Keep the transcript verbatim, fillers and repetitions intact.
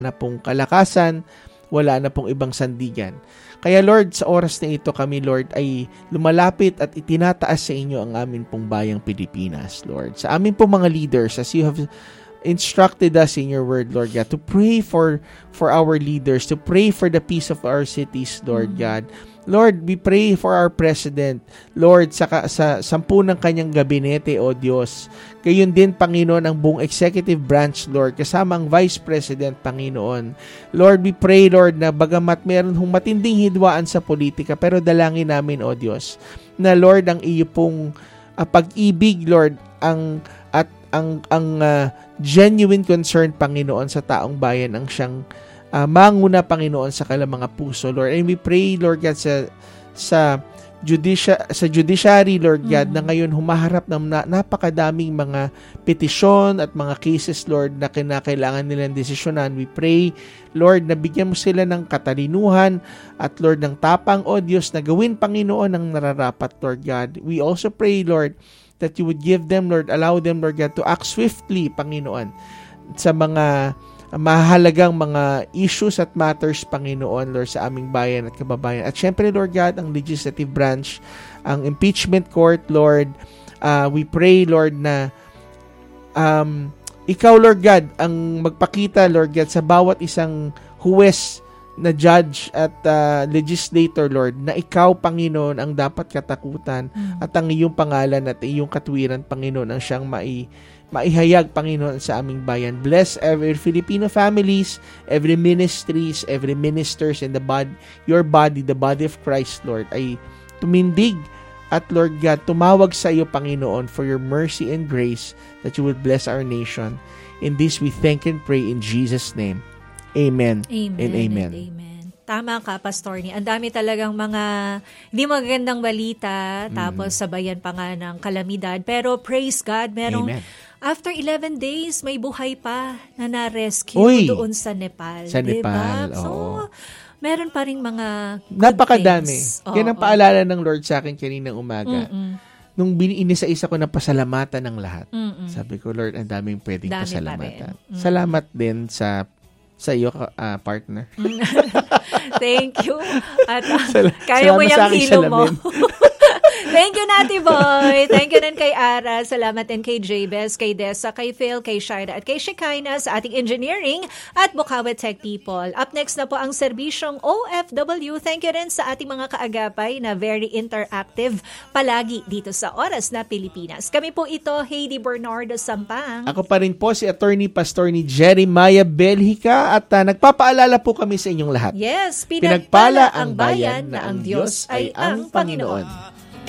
na pong kalakasan, wala na pong ibang sandigan. Kaya Lord, sa oras na ito kami, Lord, ay lumalapit at itinataas sa inyo ang amin pong bayang Pilipinas, Lord. Sa amin pong mga leaders, as you have instructed us in your word, Lord God, to pray for for our leaders, to pray for the peace of our cities, Lord mm-hmm. God. Lord, we pray for our President. Lord, sa, sa sampu ng kanyang gabinete, O Diyos. Gayon din, Panginoon, ang buong executive branch, Lord, kasama ang Vice President, Panginoon. Lord, we pray, Lord, na bagamat meron hong matinding hidwaan sa politika, pero dalangin namin, O Diyos, na Lord, ang iyo pong uh, pag-ibig, Lord, ang at ang ang uh, genuine concern, Panginoon, sa taong bayan ang siyang Uh, manguna, Panginoon, sa kanilang mga puso, Lord. And we pray, Lord God, sa sa judicia, sa judiciary, Lord God, mm-hmm. na ngayon humaharap ng na, napakadaming mga petisyon at mga cases, Lord, na kinakailangan nilang desisyonan. We pray, Lord, na bigyan mo sila ng katalinuhan at, Lord, ng tapang, O Diyos, na gawin, Panginoon, ang nararapat, Lord God. We also pray, Lord, that you would give them, Lord, allow them, Lord God, to act swiftly, Panginoon, sa mga mahalagang mga issues at matters, Panginoon, Lord, sa aming bayan at kababayan. At syempre, Lord God, ang legislative branch, ang impeachment court, Lord, uh, we pray, Lord, na um, ikaw, Lord God, ang magpakita, Lord God, sa bawat isang huwes na judge at uh, legislator, Lord, na ikaw, Panginoon, ang dapat katakutan mm. at ang iyong pangalan at iyong katuwiran, Panginoon, ang siyang mai maihayag, Panginoon, sa aming bayan. Bless every Filipino families, every ministries, every ministers in the body, your body, the body of Christ, Lord, ay tumindig at, Lord God, tumawag sa iyo, Panginoon, for your mercy and grace that you would bless our nation. In this we thank and pray in Jesus' name. Amen, amen and amen. And amen. Tama ka, Pastor Ni. Ang dami talagang mga hindi magagandang balita, mm. tapos sabayan pa nga ng kalamidad. Pero praise God, merong amen. After eleven days, may buhay pa na na-rescue Uy, doon sa Nepal. Sa diba? Nepal, oo. So, meron pa rin mga good napakadami. things. Yan ang paalala ng Lord sa akin kaninang umaga. Mm-mm. Nung inisa-isa ko na pasalamatan ng lahat. Mm-mm. Sabi ko, Lord, ang daming pwedeng Dami pasalamatan. pa Salamat din sa sa iyo, uh, partner. Thank you. At uh, Sal- kaya mo yung hilo mo. Thank you, Nati Boy. Thank you din kay Ara. Salamat din kay Jabez, kay Dessa, kay Phil, kay Shaira, at kay Shekinah sa ating engineering at Bukawi Tech People. Up next na po ang serbisyong O F W. Thank you rin sa ating mga kaagapay na very interactive palagi dito sa Oras na Pilipinas. Kami po ito, Heidi Bernardo Sampang. Ako pa rin po si Attorney Pastor ni Jeremiah Belhica at uh, nagpapaalala po kami sa inyong lahat. Yes, pinagpala ang bayan na ang Diyos ay ang Panginoon.